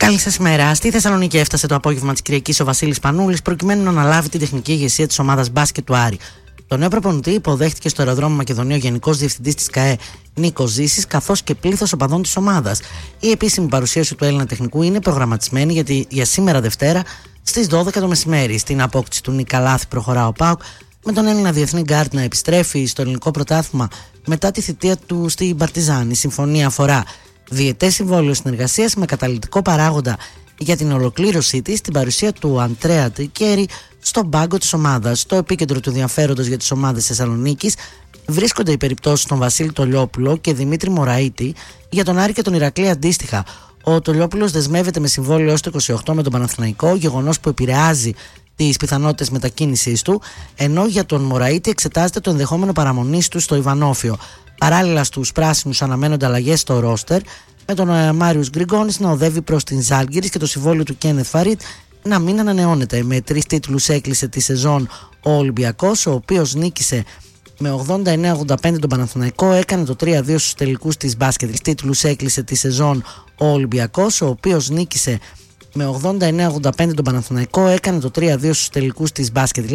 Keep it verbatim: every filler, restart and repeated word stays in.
Καλή σας ημέρα. Στη Θεσσαλονίκη έφτασε το απόγευμα της Κυριακής ο Βασίλης Πανούλης προκειμένου να αναλάβει την τεχνική ηγεσία της ομάδας μπάσκετ του Άρη. Τον νέο προπονητή υποδέχτηκε στο αεροδρόμιο Μακεδονίου ο Γενικός Διευθυντής της ΚΑΕ Νίκος Ζήσης, καθώς και πλήθος οπαδών της ομάδας. Η επίσημη παρουσίαση του Έλληνα τεχνικού είναι προγραμματισμένη για, τη, για σήμερα Δευτέρα στις δώδεκα το μεσημέρι. Στην απόκτηση του Νίκα Λάθη προχωρά ο ΠΑΟΚ, με τον Έλληνα διεθνή γκάρντ να επιστρέφει στο ελληνικό πρωτάθλημα μετά τη θητεία του στην Παρτιζάν. Η συμφωνία αφορά διετές συμβόλαιο συνεργασίας με καταλυτικό παράγοντα για την ολοκλήρωσή της την παρουσία του Αντρέα Τρικέρι στον πάγκο της ομάδας. Στο επίκεντρο του ενδιαφέροντος για τις ομάδες Θεσσαλονίκης βρίσκονται οι περιπτώσεις των Βασίλη Τολιόπουλο και Δημήτρη Μωραΐτη για τον Άρη και τον Ηρακλή αντίστοιχα. Ο Τολιόπουλος δεσμεύεται με συμβόλαιο έως το είκοσι οκτώ με τον Παναθηναϊκό, γεγονός που επηρεάζει τις πιθανότητες μετακίνησης του, ενώ για τον Μωραΐτη εξετάζεται το ενδεχόμενο παραμονής του στο Ιβανόφιο. Παράλληλα στους πράσινους αναμένονται αλλαγές στο ρόστερ, με τον ε, Μάριος Γκριγκόνης να οδεύει προς την Ζάλγκιρις και το συμβόλαιο του Κένεθ Φαρίτ να μην ανανεώνεται. Με τρεις τίτλους έκλεισε τη σεζόν ο Ολυμπιακός, ο οποίος νίκησε με ογδόντα εννέα ογδόντα πέντε τον Παναθηναϊκό, έκανε το τρία δύο στους τελικούς της μπάσκετ. Τρεις τίτλους έκλεισε τη σεζόν ο Ολυμπιακός, ο οποίος νίκησε με ογδόντα εννέα ογδόντα πέντε τον Παναθηναϊκό, έκανε το τρία δύο στους τελικούς της μπάσκετ.